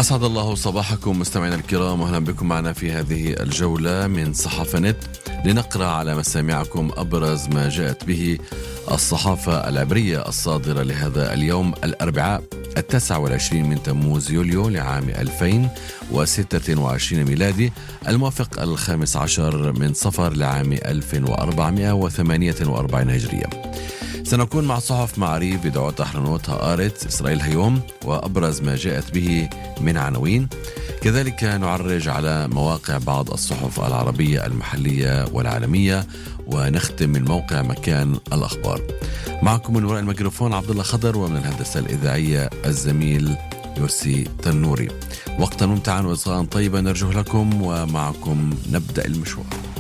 أسعد الله صباحكم مستمعينا الكرام، وأهلا بكم معنا في هذه الجولة من صحافة نت لنقرأ على مسامعكم أبرز ما جاءت به الصحافة العبرية الصادرة لهذا اليوم الأربعاء 29 من تموز يوليو لعام 2026 ميلادي، الموافق 15 من صفر لعام 1448 هجرية. سنكون مع صحف معاريف بدعوة أحرنوت هآرت إسرائيل هيوم وأبرز ما جاءت به من عناوين. كذلك نعرج على مواقع بعض الصحف العربية المحلية والعالمية، ونختم من موقع مكان الأخبار. معكم من وراء الميكروفون عبد الله خضر، ومن الهندسة الإذاعية الزميل يوسي تنوري. وقتا ممتعا وإصغاء طيبا نرجو لكم، ومعكم نبدأ المشوار.